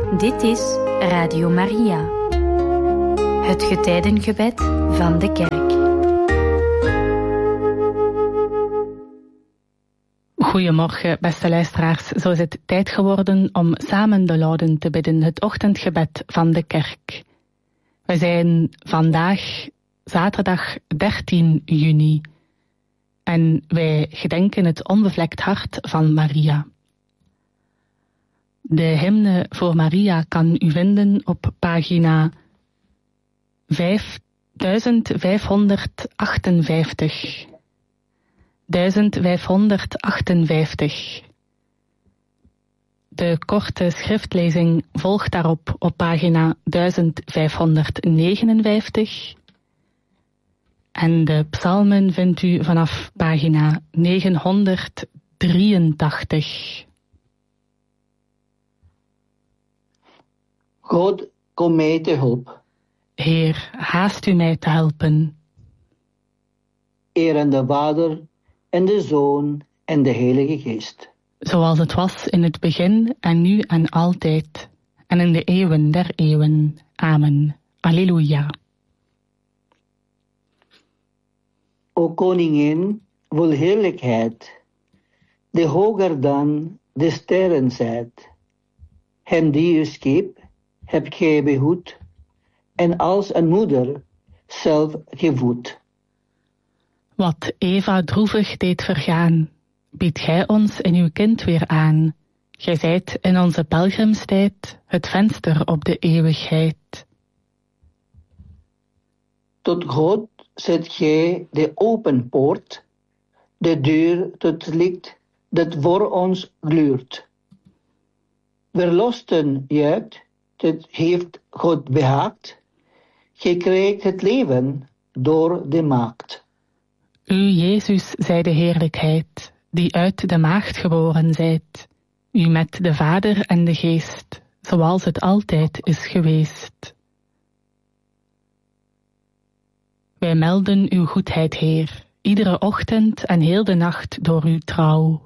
Dit is Radio Maria, het getijdengebed van de kerk. Goedemorgen, beste luisteraars. Zo is het tijd geworden om samen de Lauden te bidden, het ochtendgebed van de kerk. We zijn vandaag zaterdag 13 juni en wij gedenken het onbevlekt hart van Maria. De hymne voor Maria kan u vinden op pagina 1558. 1558. De korte schriftlezing volgt daarop op pagina 1559. En de psalmen vindt u vanaf pagina 983. God, kom mij te hulp. Heer, haast u mij te helpen. Eer aan de Vader en de Zoon en de Heilige Geest. Zoals het was in het begin en nu en altijd en in de eeuwen der eeuwen. Amen. Alleluia. O Koningin, vol heerlijkheid, die hoger dan de sterren zijt. Hem die u schiep, hebt gij behoed, en als een moeder zelf gevoed. Wat Eva droevig deed vergaan, biedt gij ons in uw kind weer aan. Gij zijt in onze pelgrimstijd het venster op de eeuwigheid. Tot God zet gij de open poort, de deur tot licht dat voor ons gluurt. Verlosten juicht, het heeft God behaagd, gij krijgt het leven door de maagd. U, Jezus, zij de heerlijkheid, die uit de maagd geboren zijt, u met de Vader en de Geest, zoals het altijd is geweest. Wij melden uw goedheid, Heer, iedere ochtend en heel de nacht door uw trouw.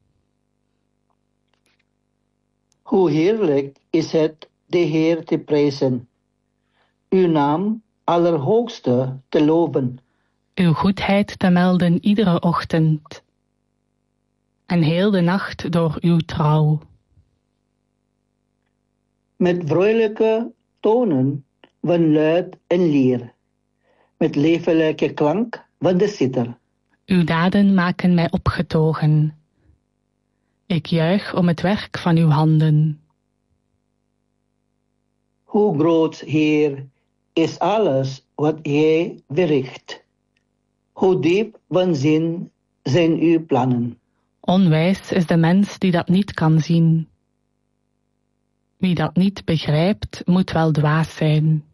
Hoe heerlijk is het de Heer te prijzen, uw naam allerhoogste te loven. Uw goedheid te melden iedere ochtend en heel de nacht door uw trouw. Met vrolijke tonen van luid en lier, met liefelijke klank van de citer. Uw daden maken mij opgetogen. Ik juich om het werk van uw handen. Hoe groot, Heer, is alles wat gij verricht. Hoe diep van zin zijn uw plannen. Onwijs is de mens die dat niet kan zien. Wie dat niet begrijpt, moet wel dwaas zijn.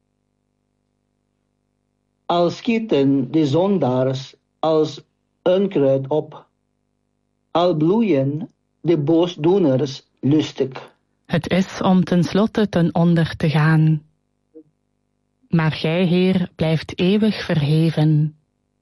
Al schieten de zondaars als onkruid op, al bloeien de boosdoeners lustig. Het is om tenslotte ten onder te gaan. Maar gij, Heer, blijft eeuwig verheven.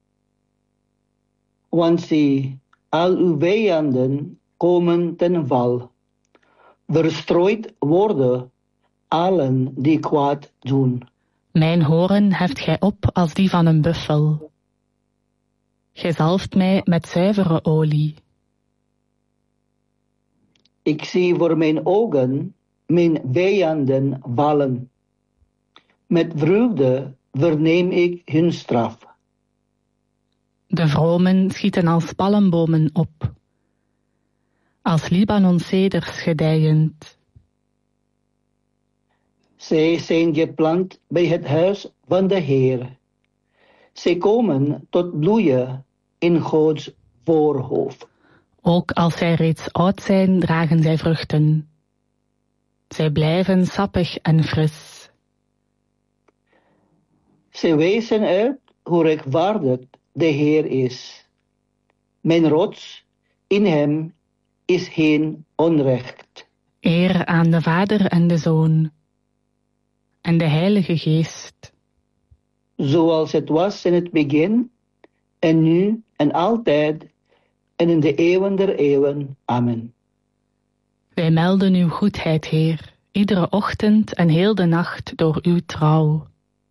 Want zie, al uw vijanden komen ten val. Verstrooid worden allen die kwaad doen. Mijn horen heft gij op als die van een buffel. Gij zalft mij met zuivere olie. Ik zie voor mijn ogen mijn vijanden vallen. Met vreugde verneem ik hun straf. De vromen schieten als palmbomen op, als Libanon-ceders gedijend. Zij zijn geplant bij het huis van de Heer. Zij komen tot bloeien in Gods voorhof. Ook als zij reeds oud zijn, dragen zij vruchten. Zij blijven sappig en fris. Zij wijzen uit hoe rechtvaardig de Heer is. Mijn rots, in hem is geen onrecht. Eer aan de Vader en de Zoon en de Heilige Geest. Zoals het was in het begin, en nu en altijd, en in de eeuwen der eeuwen. Amen. Wij melden uw goedheid, Heer, iedere ochtend en heel de nacht door uw trouw.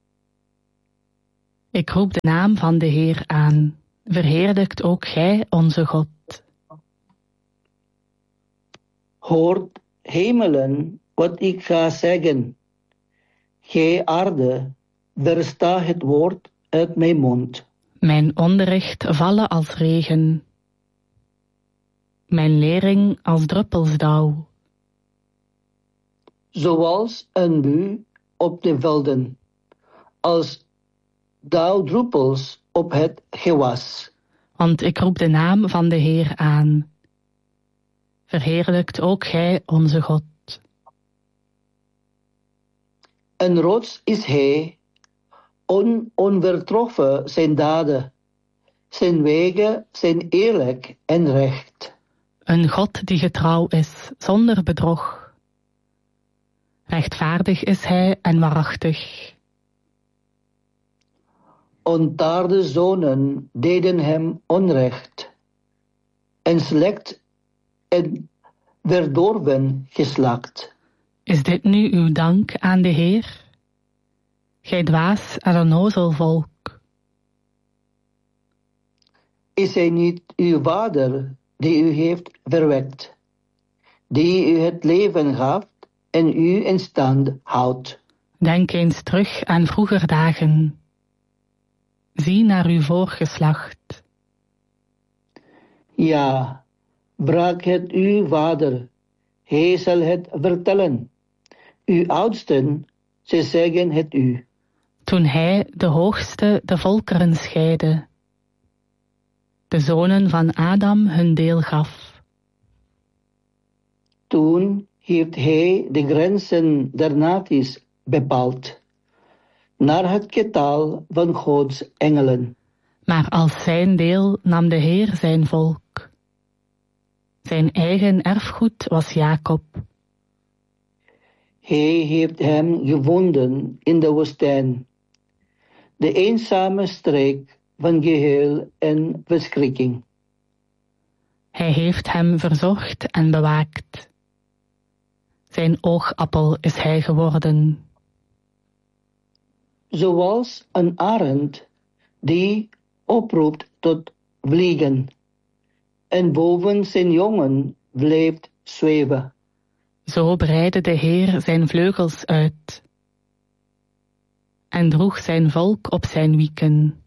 Ik roep de naam van de Heer aan, verheerlijkt ook gij onze God. Hoort, hemelen, wat ik ga zeggen. Gij aarde, versta het woord uit mijn mond. Mijn onderricht vallen als regen, mijn lering als druppels dauw. Zoals een bui op de velden, als dauwdruppels op het gewas. Want ik roep de naam van de Heer aan. Verheerlijkt ook gij onze God. Een rots is hij, onvertroffen zijn daden. Zijn wegen zijn eerlijk en recht. Een God die getrouw is, zonder bedrog. Rechtvaardig is hij en waarachtig. Ontaarde zonen deden hem onrecht. En slecht en verdorven geslacht. Is dit nu uw dank aan de Heer? Gij dwaas en onnozel volk. Is hij niet uw vader die u heeft verwekt, die u het leven gaf en u in stand houdt? Denk eens terug aan vroeger dagen. Zie naar uw voorgeslacht. Ja, braak het uw vader, hij zal het vertellen. Uw oudsten, ze zeggen het u. Toen hij, de hoogste, de volkeren scheidde, de zonen van Adam hun deel gaf. Toen heeft hij de grenzen der naties bepaald, naar het getal van Gods engelen. Maar als zijn deel nam de Heer zijn volk. Zijn eigen erfgoed was Jacob. Hij heeft hem gevonden in de woestijn, de eenzame streek van geheel en verschrikking. Hij heeft hem verzorgd en bewaakt. Zijn oogappel is hij geworden. Zoals een arend die oproept tot vliegen en boven zijn jongen blijft zweven. Zo breidde de Heer zijn vleugels uit en droeg zijn volk op zijn wieken.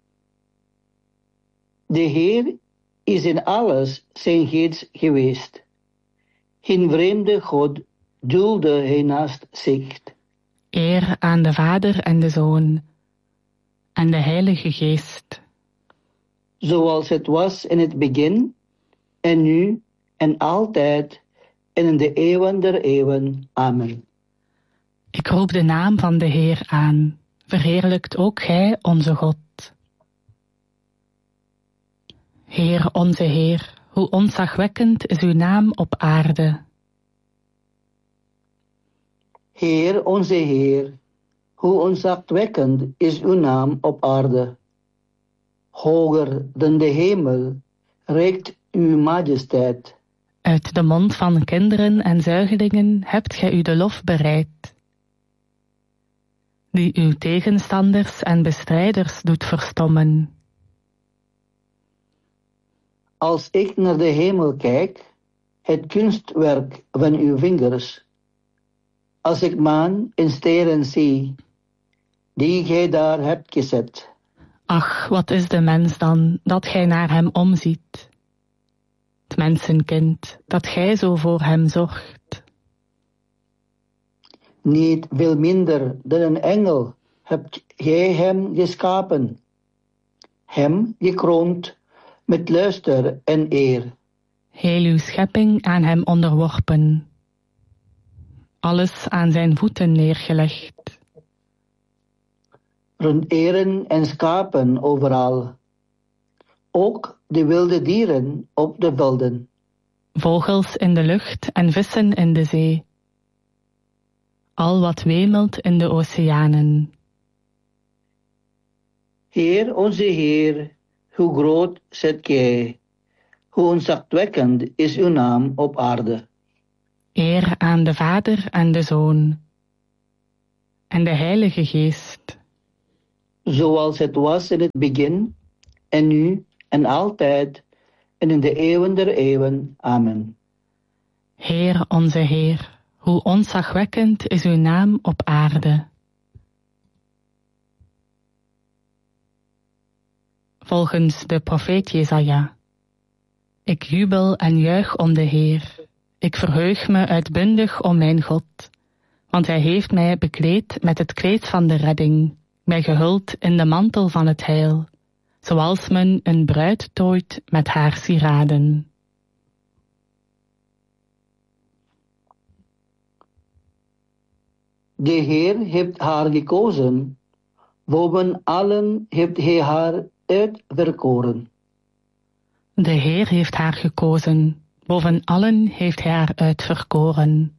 De Heer is in alles zijn gids geweest. Geen vreemde God duwde hij naast zich. Eer aan de Vader en de Zoon en de Heilige Geest. Zoals het was in het begin, en nu, en altijd, en in de eeuwen der eeuwen. Amen. Ik roep de naam van de Heer aan. Verheerlijkt ook gij onze God. Heer, onze Heer, hoe ontzagwekkend is uw naam op aarde. Heer, onze Heer, hoe ontzagwekkend is uw naam op aarde. Hoger dan de hemel reikt uw majesteit. Uit de mond van kinderen en zuigelingen hebt gij u de lof bereid, die uw tegenstanders en bestrijders doet verstommen. Als ik naar de hemel kijk, het kunstwerk van uw vingers, als ik maan en sterren zie, die gij daar hebt gezet. Ach, wat is de mens dan, dat gij naar hem omziet? Het mensenkind, dat gij zo voor hem zorgt. Niet veel minder dan een engel hebt gij hem geschapen, hem gekroond met luister en eer. Heel uw schepping aan hem onderworpen, alles aan zijn voeten neergelegd. Runderen en schapen overal, ook de wilde dieren op de velden. Vogels in de lucht en vissen in de zee. Al wat wemelt in de oceanen. Heer, onze Heer, hoe groot zijt gij, hoe ontzagwekkend is uw naam op aarde. Eer aan de Vader en de Zoon en de Heilige Geest. Zoals het was in het begin, en nu en altijd, en in de eeuwen der eeuwen. Amen. Heer onze Heer, hoe ontzagwekkend is uw naam op aarde. Volgens de profeet Jesaja. Ik jubel en juich om de Heer. Ik verheug me uitbundig om mijn God. Want hij heeft mij bekleed met het kleed van de redding, mij gehuld in de mantel van het heil, zoals men een bruid tooit met haar sieraden. De Heer heeft haar gekozen, boven allen heeft hij haar uitverkoren. De Heer heeft haar gekozen, boven allen heeft hij haar uitverkoren.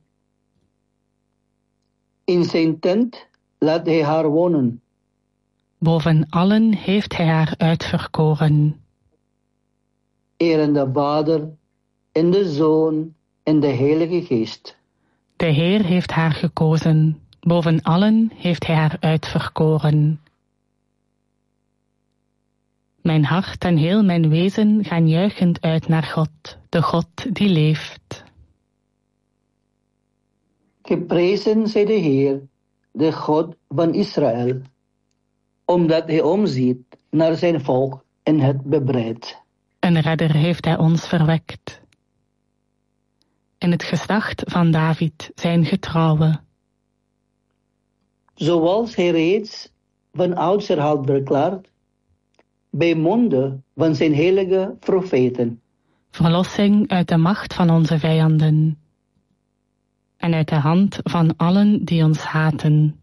In zijn tent laat hij haar wonen. Boven allen heeft hij haar uitverkoren. Eer de Vader, en de Zoon, en de Heilige Geest. De Heer heeft haar gekozen, boven allen heeft hij haar uitverkoren. Mijn hart en heel mijn wezen gaan juichend uit naar God, de God die leeft. Geprezen zij de Heer, de God van Israël, omdat hij omziet naar zijn volk en het bebreidt. Een redder heeft hij ons verwekt. In het geslacht van David zijn getrouwe. Zoals hij reeds van oudsher had verklaard, bij monden van zijn heilige profeten. Verlossing uit de macht van onze vijanden. En uit de hand van allen die ons haten.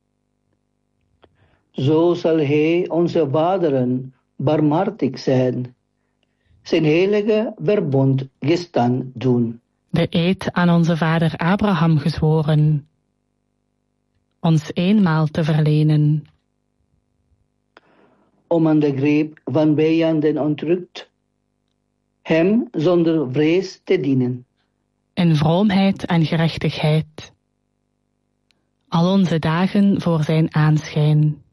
Zo zal hij onze vaderen barmhartig zijn, zijn heilige verbond gestand doen. De eed aan onze vader Abraham gezworen, ons eenmaal te verlenen. Om aan de greep van vijanden ontrukt, hem zonder vrees te dienen. In vroomheid en gerechtigheid, al onze dagen voor zijn aanschijn.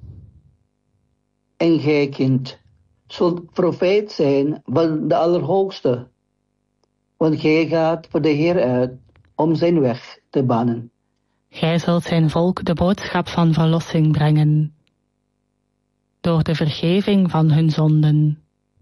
En gij, kind, zult profeet zijn van de Allerhoogste, want gij gaat voor de Heer uit om zijn weg te banen. Gij zult zijn volk de boodschap van verlossing brengen, door de vergeving van hun zonden.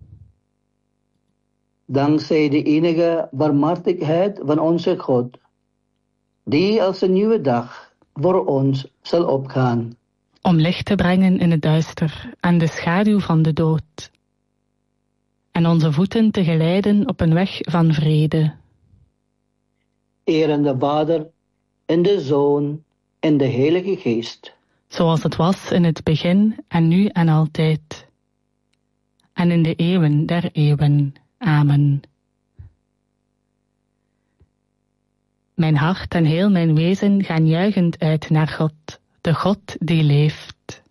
Dankzij de enige barmhartigheid van onze God, die als een nieuwe dag voor ons zal opgaan. Om licht te brengen in het duister en de schaduw van de dood. En onze voeten te geleiden op een weg van vrede. Eer de Vader, en de Zoon, en de Heilige Geest. Zoals het was in het begin en nu en altijd. En in de eeuwen der eeuwen. Amen. Mijn hart en heel mijn wezen gaan juichend uit naar God, de God die leeft.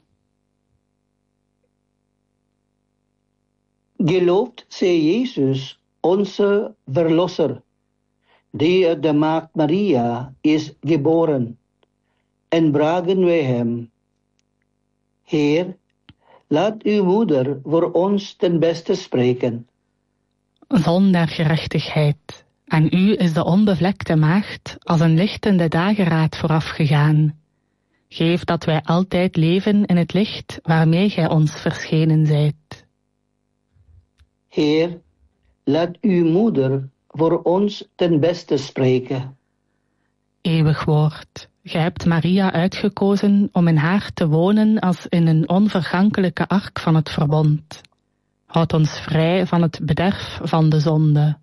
Geloofd zij Jezus, onze Verlosser, die uit de maagd Maria is geboren, en braken wij hem. Heer, laat uw moeder voor ons ten beste spreken. Zon der gerechtigheid, aan u is de onbevlekte maagd als een lichtende dageraad voorafgegaan. Geef dat wij altijd leven in het licht waarmee gij ons verschenen zijt. Heer, laat uw moeder voor ons ten beste spreken. Eeuwig woord, gij hebt Maria uitgekozen om in haar te wonen als in een onvergankelijke ark van het verbond. Houd ons vrij van het bederf van de zonde.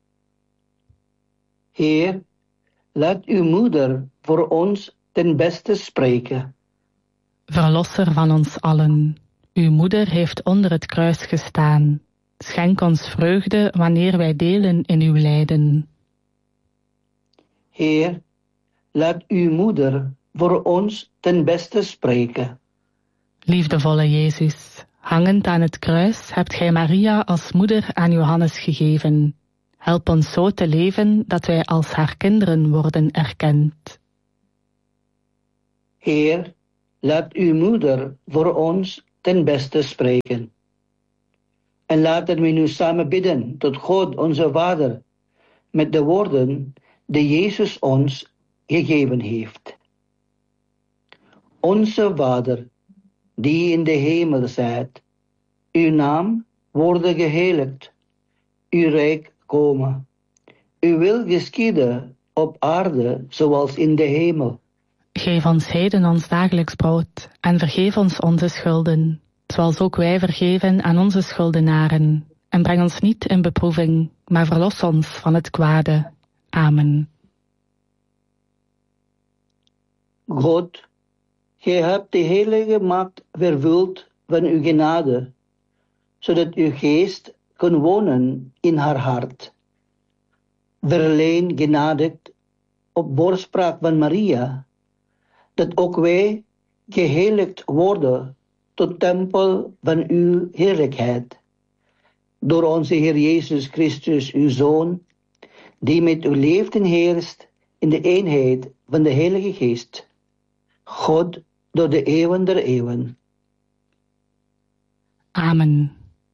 Heer, laat uw moeder voor ons ten beste spreken. Verlosser van ons allen, uw moeder heeft onder het kruis gestaan. Schenk ons vreugde wanneer wij delen in uw lijden. Heer, laat uw moeder voor ons ten beste spreken. Liefdevolle Jezus, hangend aan het kruis hebt gij Maria als moeder aan Johannes gegeven. Help ons zo te leven dat wij als haar kinderen worden erkend. Heer, laat uw moeder voor ons ten beste spreken. En laten we nu samen bidden tot God onze Vader, met de woorden die Jezus ons gegeven heeft. Onze Vader, die in de hemel zijt, uw naam worde geheiligd, uw rijk komen. Uw wil geschieden op aarde zoals in de hemel. Geef ons heden ons dagelijks brood en vergeef ons onze schulden, zoals ook wij vergeven aan onze schuldenaren. En breng ons niet in beproeving, maar verlos ons van het kwade. Amen. God, gij hebt de heilige maagd vervuld van uw genade, zodat uw geest kon wonen in haar hart. Verleen genadigd op bordspraak van Maria, dat ook wij geheiligd worden tot tempel van uw heerlijkheid. Door onze Heer Jezus Christus, uw Zoon, die met u leeft en heerst in de eenheid van de Heilige Geest, God door de eeuwen der eeuwen. Amen.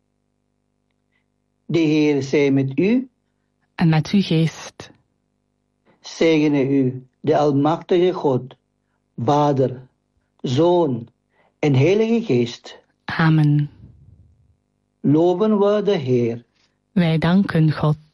De Heer zij met u. En met uw geest. Zegene u, de Almachtige God, Vader, Zoon en Heilige Geest. Amen. Loven we de Heer. Wij danken God.